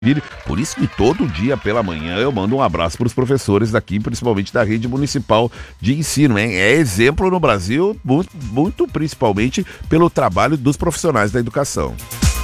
Por isso que todo dia pela manhã eu mando um abraço para os professores daqui, principalmente da rede municipal de ensino, hein? É exemplo no Brasil, muito principalmente pelo trabalho dos profissionais da educação.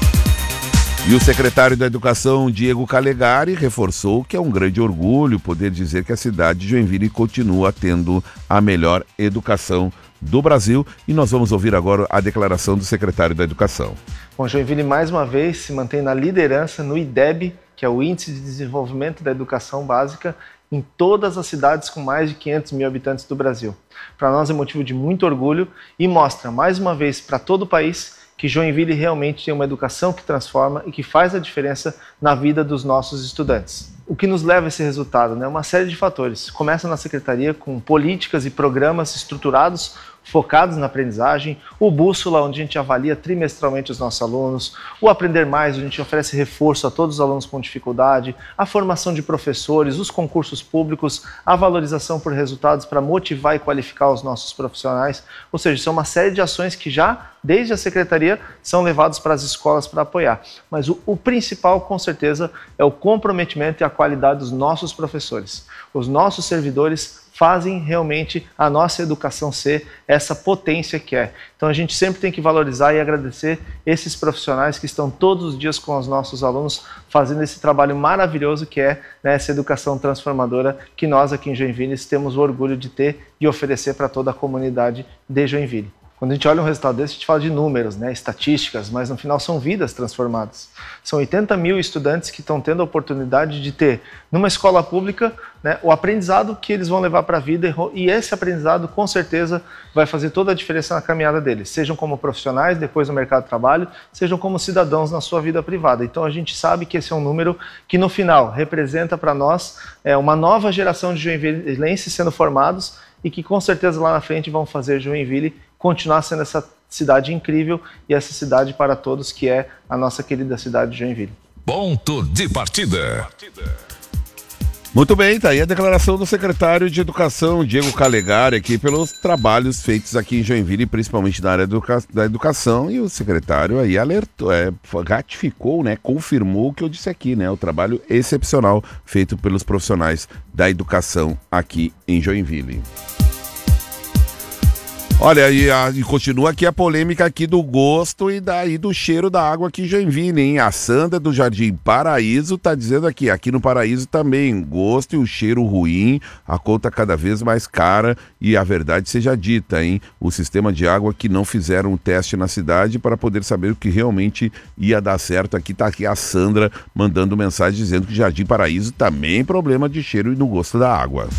E o secretário da Educação, Diego Calegari, reforçou que é um grande orgulho poder dizer que a cidade de Joinville continua tendo a melhor educação do Brasil. E nós vamos ouvir agora a declaração do secretário da Educação. Bom, Joinville mais uma vez se mantém na liderança no IDEB, que é o Índice de Desenvolvimento da Educação Básica, em todas as cidades com mais de 500 mil habitantes do Brasil. Para nós é motivo de muito orgulho e mostra mais uma vez para todo o país que Joinville realmente tem uma educação que transforma e que faz a diferença na vida dos nossos estudantes. O que nos leva a esse resultado, né? Uma série de fatores. Começa na Secretaria com políticas e programas estruturados, focados na aprendizagem, o Bússola, onde a gente avalia trimestralmente os nossos alunos, o Aprender Mais, onde a gente oferece reforço a todos os alunos com dificuldade, a formação de professores, os concursos públicos, a valorização por resultados para motivar e qualificar os nossos profissionais. Ou seja, são uma série de ações que já, desde a Secretaria, são levadas para as escolas para apoiar. Mas o principal, com certeza, é o comprometimento e a qualidade dos nossos professores. Os nossos servidores fazem realmente a nossa educação ser essa potência que é. Então a gente sempre tem que valorizar e agradecer esses profissionais que estão todos os dias com os nossos alunos fazendo esse trabalho maravilhoso que é, né, essa educação transformadora que nós aqui em Joinville temos o orgulho de ter e oferecer para toda a comunidade de Joinville. Quando a gente olha um resultado desse, a gente fala de números, né, estatísticas, mas no final são vidas transformadas. São 80 mil estudantes que estão tendo a oportunidade de ter, numa escola pública, né, o aprendizado que eles vão levar para a vida e esse aprendizado, com certeza, vai fazer toda a diferença na caminhada deles, sejam como profissionais, depois no mercado de trabalho, sejam como cidadãos na sua vida privada. Então a gente sabe que esse é um número que, no final, representa para nós uma nova geração de joinvilenses sendo formados e que, com certeza, lá na frente vão fazer Joinville continuar sendo essa cidade incrível e essa cidade para todos que é a nossa querida cidade de Joinville. Ponto de partida. Muito bem, tá aí a declaração do secretário de Educação, Diego Calegari, aqui pelos trabalhos feitos aqui em Joinville, principalmente na área da educação, e o secretário aí alertou, ratificou, né, confirmou o que eu disse aqui, né, o trabalho excepcional feito pelos profissionais da educação aqui em Joinville. Olha, e continua aqui a polêmica aqui do gosto e do cheiro da água aqui em Joinville, hein? A Sandra do Jardim Paraíso tá dizendo aqui no Paraíso também, gosto e o cheiro ruim, a conta cada vez mais cara e a verdade seja dita, hein? O sistema de água que não fizeram um teste na cidade para poder saber o que realmente ia dar certo. Aqui tá aqui a Sandra mandando mensagem dizendo que Jardim Paraíso também problema de cheiro e no gosto da água.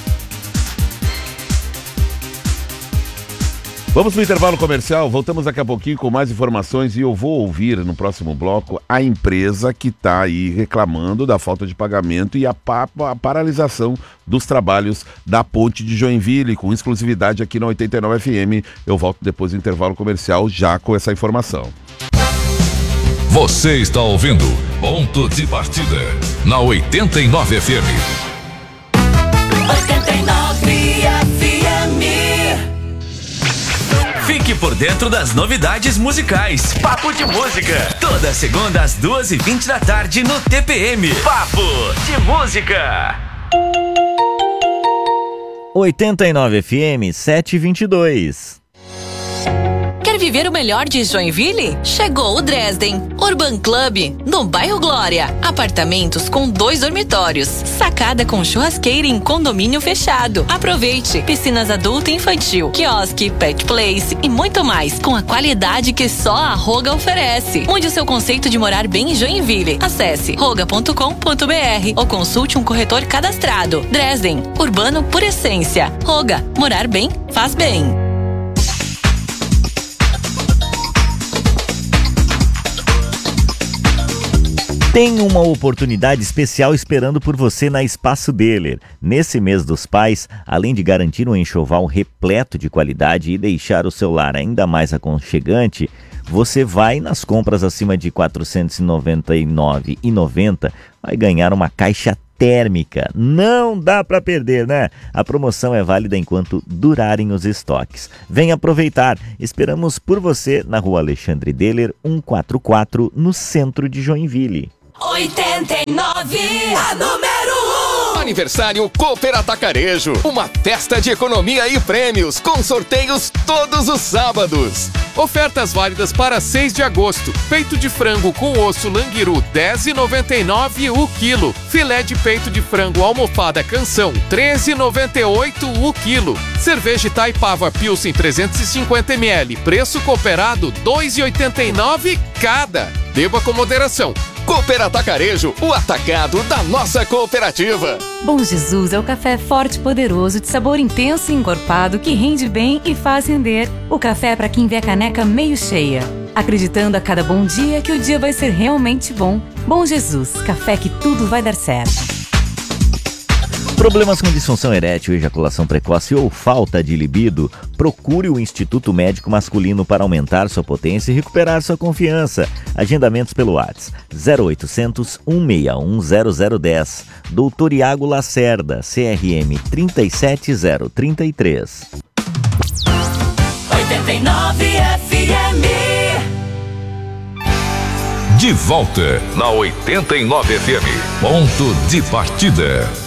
Vamos para o intervalo comercial, voltamos daqui a pouquinho com mais informações e eu vou ouvir no próximo bloco a empresa que está aí reclamando da falta de pagamento e a paralisação dos trabalhos da ponte de Joinville, com exclusividade aqui na 89 FM. Eu volto depois do intervalo comercial já com essa informação. Você está ouvindo Ponto de Partida na 89 FM. 89 FM. Fique por dentro das novidades musicais. Papo de Música. Toda segunda às 2h20 da tarde no TPM. Papo de Música. 89 FM 722. Quer viver o melhor de Joinville? Chegou o Dresden Urban Club, no bairro Glória. Apartamentos com 2 dormitórios, sacada com churrasqueira em condomínio fechado. Aproveite! Piscinas adulto e infantil, quiosque, pet place e muito mais, com a qualidade que só a Roga oferece. Mude o seu conceito de morar bem em Joinville. Acesse roga.com.br ou consulte um corretor cadastrado. Dresden, urbano por essência. Roga, morar bem, faz bem. Tem uma oportunidade especial esperando por você na Espaço Deller. Nesse mês dos pais, além de garantir um enxoval repleto de qualidade e deixar o seu lar ainda mais aconchegante, você vai nas compras acima de R$ 499,90, vai ganhar uma caixa térmica. Não dá para perder, né? A promoção é válida enquanto durarem os estoques. Vem aproveitar. Esperamos por você na Rua Alexandre Deller, 144, no centro de Joinville. 89, a número 1. Aniversário Cooper Atacarejo. Uma festa de economia e prêmios, com sorteios todos os sábados. Ofertas válidas para 6 de agosto. Peito de frango com osso languiru, R$10,99 o quilo. Filé de peito de frango almofada Canção, R$13,98 o quilo. Cerveja Itaipava Pilsen 350 ml, preço cooperado R$2,89 cada. Beba com moderação. Cooper Atacarejo, o atacado da nossa cooperativa. Bom Jesus é o café forte e poderoso, de sabor intenso e encorpado, que rende bem e faz render. O café é para quem vê a caneca meio cheia, acreditando a cada bom dia que o dia vai ser realmente bom. Bom Jesus, café que tudo vai dar certo. Problemas com disfunção erétil, ejaculação precoce ou falta de libido? Procure o Instituto Médico Masculino para aumentar sua potência e recuperar sua confiança. Agendamentos pelo WhatsApp 0800 161 0010. Dr. Iago Lacerda, CRM 37033. 89 FM. De volta na 89 FM. Ponto de partida.